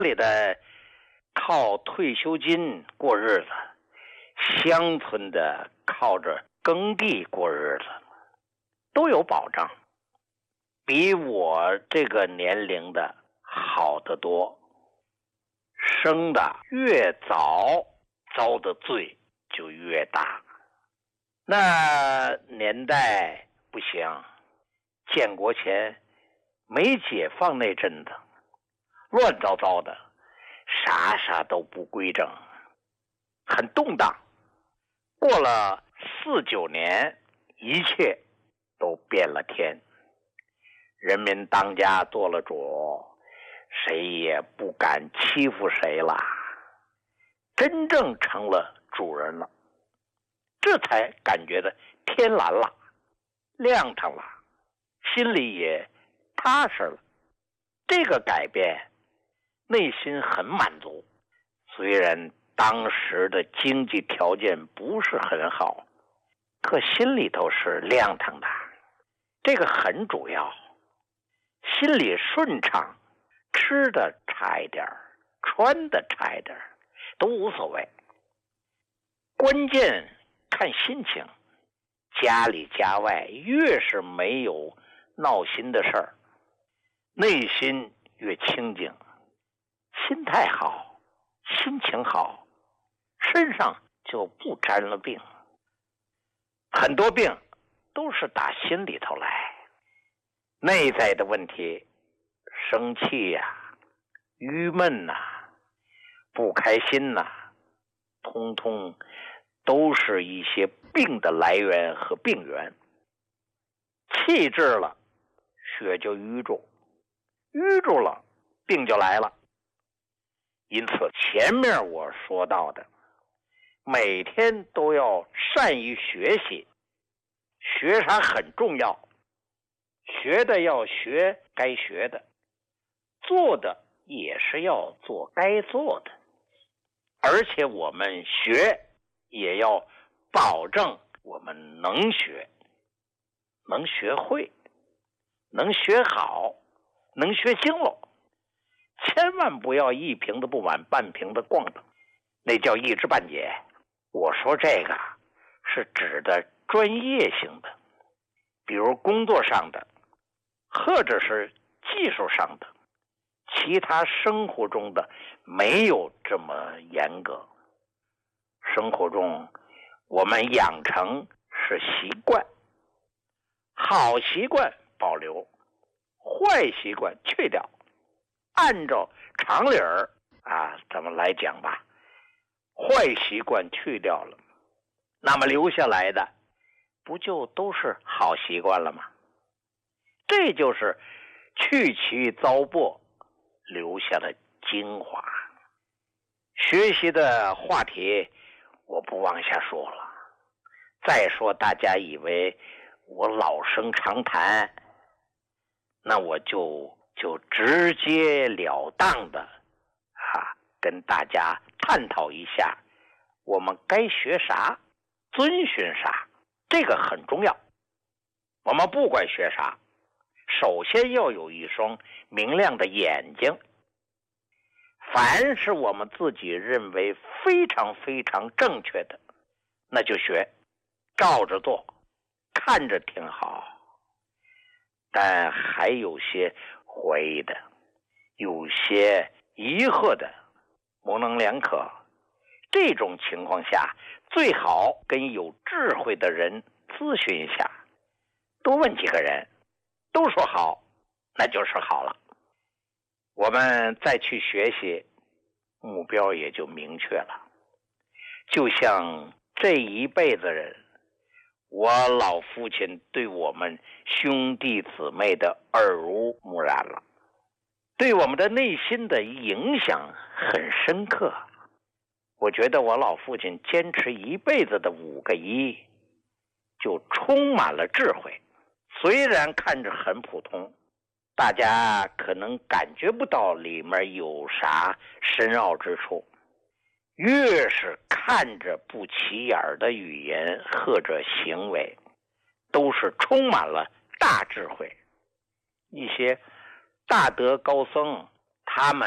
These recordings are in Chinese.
里的靠退休金过日子，乡村的靠着耕地过日子，都有保障，比我这个年龄的好得多。生的越早，遭的罪就越大。那年代不行，建国前没解放那阵子，乱糟糟的，啥都不规整，很动荡。过了49年，一切都变了天，人民当家做了主，谁也不敢欺负谁了，真正成了主人了，这才感觉的天蓝了，亮堂了，心里也踏实了。这个改变内心很满足，虽然当时的经济条件不是很好，可心里头是亮堂的，这个很主要。心里顺畅，吃的差一点，穿的差一点，都无所谓。关键看心情，家里家外越是没有闹心的事儿，内心越清静，心态好，心情好，身上就不沾了病。很多病都是打心里头来，内在的问题，生气呀、郁闷呐、不开心呐、通通都是一些病的来源和病源。气滞了，血就瘀住，淤住了，病就来了。因此前面我说到的，每天都要善于学习，学啥很重要，学的要学该学的，做的也是要做该做的，而且我们学也要保证我们能学，能学会，能学好，能学精了，千万不要一瓶子不满半瓶子逛的，那叫一知半解。我说这个是指的专业性的，比如工作上的，或者是技术上的，其他生活中的没有这么严格。生活中我们养成是习惯，好习惯保留，坏习惯去掉，按照常理儿怎么来讲吧，坏习惯去掉了，那么留下来的不就都是好习惯了吗？这就是去其糟粕，留下的精华。学习的话题我不往下说了，再说大家以为我老生常谈，那我就直截了当的跟大家探讨一下我们该学啥，遵循啥，这个很重要。我们不管学啥，首先要有一双明亮的眼睛，凡是我们自己认为非常非常正确的，那就学，照着做，看着挺好。但还有些怀疑的，有些疑惑的，模棱两可，这种情况下最好跟有智慧的人咨询一下，多问几个人，都说好，那就是好了。我们再去学习，目标也就明确了。就像这一辈子人，我老父亲对我们兄弟姊妹的耳濡目染了，对我们的内心的影响很深刻。我觉得我老父亲坚持一辈子的5个一，就充满了智慧。虽然看着很普通，大家可能感觉不到里面有啥深奥之处，越是看着不起眼的语言或者行为，都是充满了大智慧。一些大德高僧，他们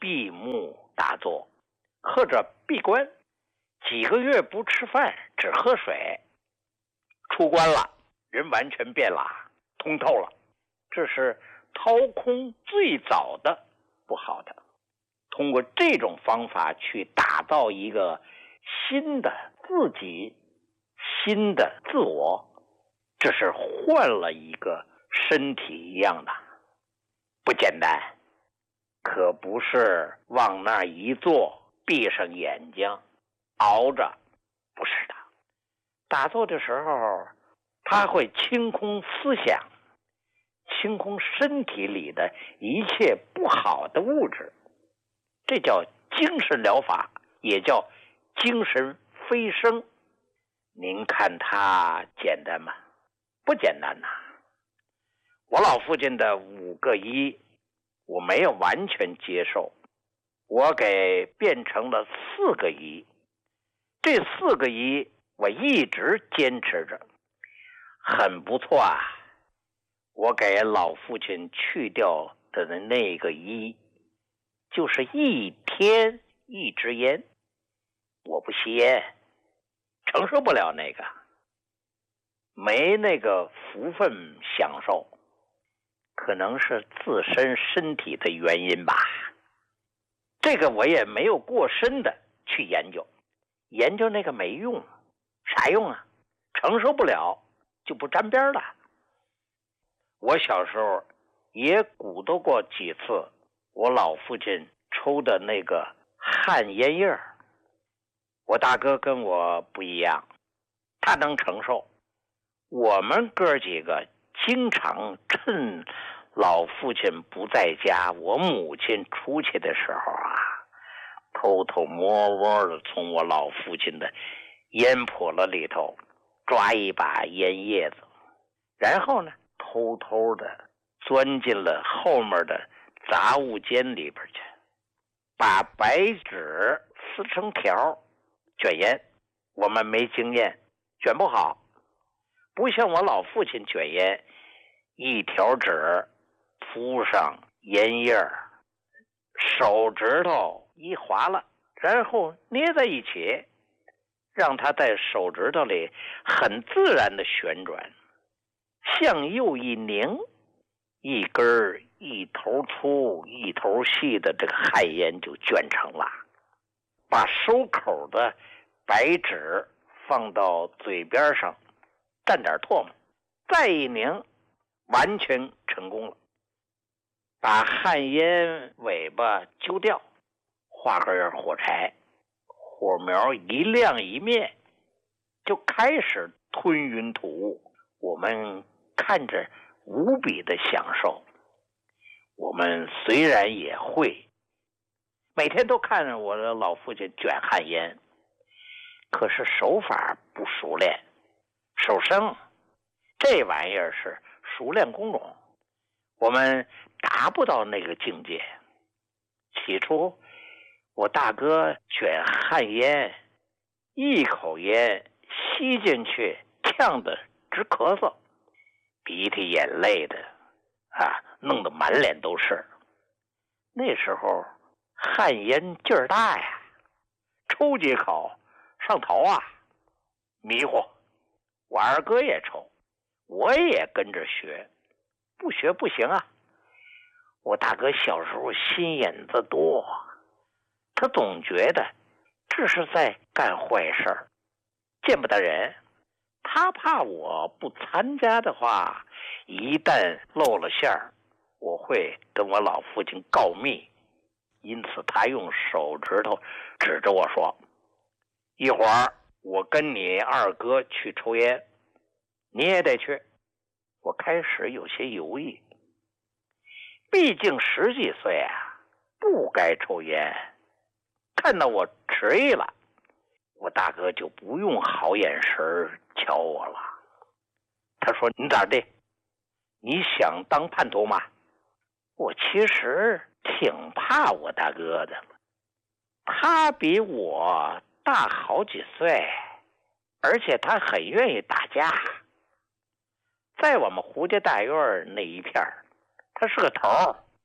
闭目打坐，或者闭关，几个月不吃饭，只喝水。出关了，人完全变了，通透了。这是掏空最早的不好的。通过这种方法去打造一个新的自己，新的自我，这是换了一个身体一样的，不简单，可不是往那儿一坐，闭上眼睛熬着，不是的。打坐的时候，他会清空思想，清空身体里的一切不好的物质，这叫精神疗法，也叫精神飞升。您看它简单吗？不简单呐。我老父亲的5个一，我没有完全接受，我给变成了4个一。这4个一我一直坚持着，很不错啊。我给老父亲去掉的那个一，就是1天1支烟。我不吸烟，承受不了那个，没那个福分享受，可能是自身身体的原因吧。这个我也没有过深的去研究，研究那个没用，啥用啊？承受不了就不沾边了。我小时候也鼓捣过几次我老父亲抽的那个旱烟叶。我大哥跟我不一样，他能承受。我们哥几个经常趁老父亲不在家，我母亲出去的时候啊，偷偷摸摸的从我老父亲的烟笸箩里头抓一把烟叶子，然后呢，偷偷的钻进了后面的杂物间里边去，把白纸撕成条卷烟。我们没经验，卷不好，不像我老父亲卷烟，一条纸铺上烟叶，手指头一划了，然后捏在一起，让它在手指头里很自然的旋转，向右一拧，一根一头粗一头细的这个旱烟就卷成了。把收口的白纸放到嘴边上，蘸点唾沫，再一拧，完全成功了。把旱烟尾巴揪掉，画根火柴，火苗一亮一灭，就开始吞云吐雾。我们看着无比的享受。我们虽然也会，每天都看着我的老父亲卷旱烟，可是手法不熟练，手生这玩意儿是熟练工种，我们达不到那个境界。起初我大哥卷旱烟，一口烟吸进去，呛得直咳嗽，鼻涕眼泪的弄得满脸都是。那时候旱烟劲儿大呀，抽几口上头啊，迷糊。我二哥也抽，我也跟着学，不学不行啊。我大哥小时候心眼子多，他总觉得这是在干坏事儿，见不得人。他怕我不参加的话，一旦露了馅儿，我会跟我老父亲告密。因此他用手指头指着我说，一会儿我跟你二哥去抽烟，你也得去。我开始有些犹豫，毕竟10几岁啊，不该抽烟。看到我迟疑了，我大哥就不用好眼神瞧我了。他说，你咋的？你想当叛徒吗？我其实挺怕我大哥的，他比我大好几岁，而且他很愿意打架。在我们胡家大院那一片，他是个头，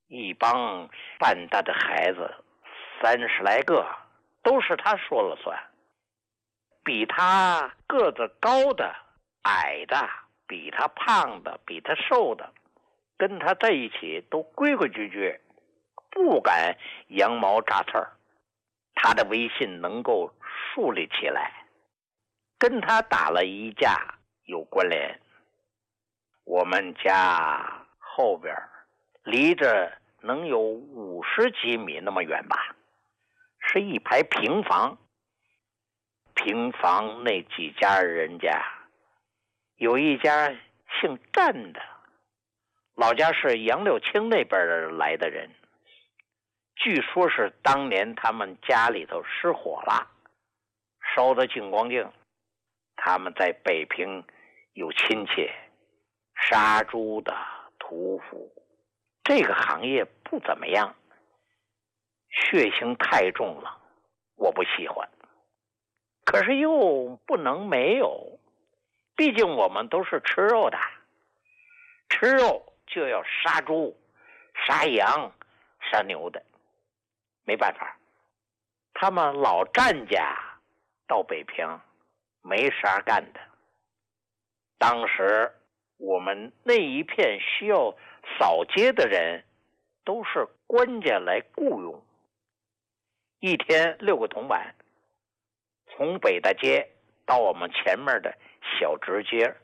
一帮半大的孩子，30来个，都是他说了算。比他个子高的、矮的，比他胖的、比他瘦的，跟他在一起都规规矩矩，不敢羊毛扎刺儿。他的威信能够树立起来，跟他打了一架有关联。我们家后边离着能有50几米那么远吧，是一排平房。平房那几家人家，有一家姓战的，老家是杨柳青那边来的人。据说是当年他们家里头失火了，烧得净光净。他们在北平有亲戚，杀猪的、屠夫，这个行业不怎么样，血腥太重了，我不喜欢。可是又不能没有，毕竟我们都是吃肉的，吃肉就要杀猪、杀羊、杀牛的，没办法。他们老战家到北平没啥干的。当时我们那一片需要扫街的人都是官家来雇佣，一天6个铜板，从北大街到我们前面的小直街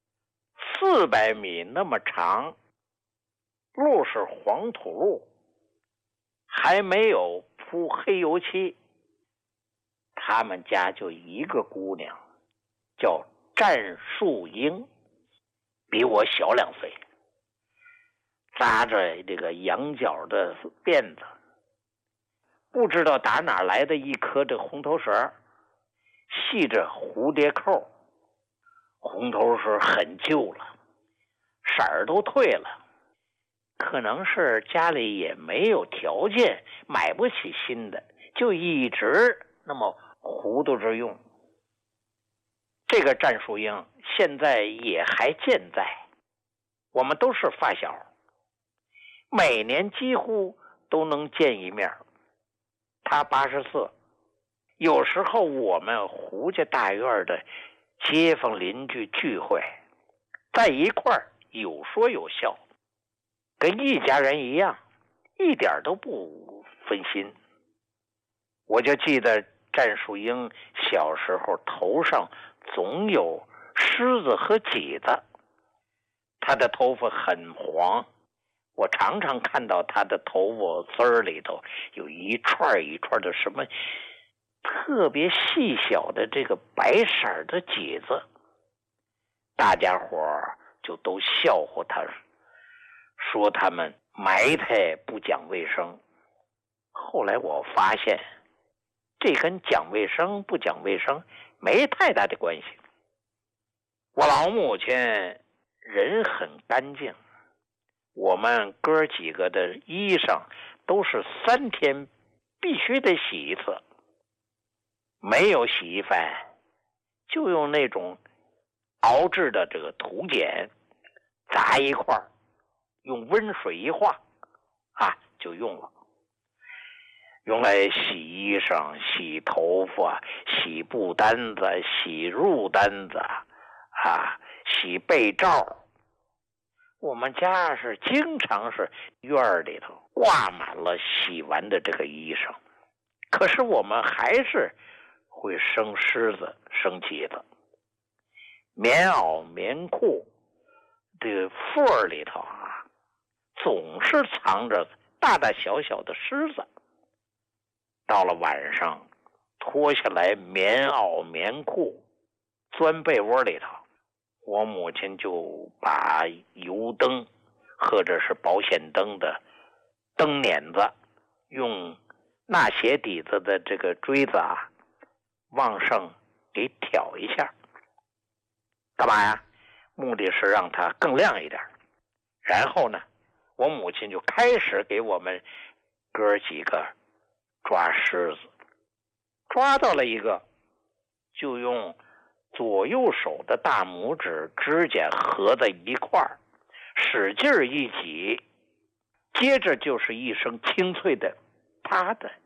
，400米那么长，路是黄土路，还没有铺黑油漆。他们家就一个姑娘，叫战树英，比我小2岁，扎着这个羊角的辫子，不知道打哪来的一颗这红头绳，系着蝴蝶扣。红头绳很旧了，色儿都褪了，可能是家里也没有条件，买不起新的，就一直那么糊涂着用。这个战树英现在也还健在，我们都是发小，每年几乎都能见一面。他84，有时候我们胡家大院的街坊邻居聚会，在一块儿有说有笑，跟一家人一样，一点都不分心。我就记得战树英小时候头上总有虱子和挤子，她的头发很黄，我常常看到她的头发丝儿里头有一串一串的什么特别细小的这个白色的挤子，大家伙就都笑话她，说他们埋汰不讲卫生。后来我发现这跟讲卫生不讲卫生没太大的关系。我老母亲人很干净，我们哥几个的衣裳都是3天必须得洗一次，没有洗衣粉就用那种熬制的这个土碱砸一块，用温水一化就用了，用来洗衣裳、洗头发、洗布单子、洗褥单子洗被罩。我们家是经常是院里头挂满了洗完的这个衣裳，可是我们还是会生虱子、生挤子。棉袄、棉裤这个缝里头总是藏着大大小小的虱子。到了晚上，脱下来棉袄、棉裤，钻被窝里头，我母亲就把油灯或者是保险灯的灯捻子，用纳鞋底子的这个锥子往上给挑一下。干嘛呀？目的是让它更亮一点。然后呢，我母亲就开始给我们哥几个抓虱子，抓到了一个，就用左右手的大拇指指甲合在一块儿，使劲一挤， 接着就是一声清脆的“啪”的